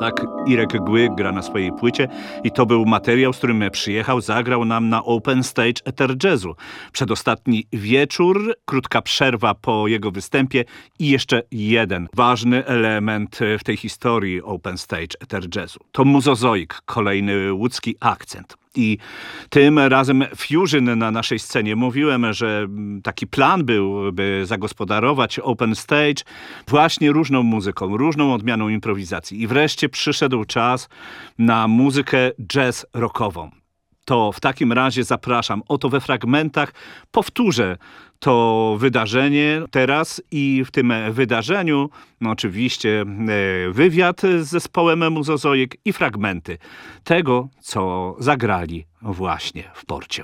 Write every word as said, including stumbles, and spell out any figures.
Tak Irek Gły gra na swojej płycie i to był materiał, z którym przyjechał, zagrał nam na Open Stage Ether Jazzu. Przedostatni wieczór, krótka przerwa po jego występie i jeszcze jeden ważny element w tej historii Open Stage Ether Jazzu. To Muzozoik, kolejny łódzki akcent. I tym razem Fusion na naszej scenie. Mówiłem, że taki plan był, by zagospodarować Open Stage właśnie różną muzyką, różną odmianą improwizacji. I wreszcie przyszedł czas na muzykę jazz rockową. To w takim razie zapraszam. Oto we fragmentach powtórzę to wydarzenie teraz i w tym wydarzeniu no oczywiście wywiad z zespołem Muzozoik i fragmenty tego, co zagrali właśnie w Porcie.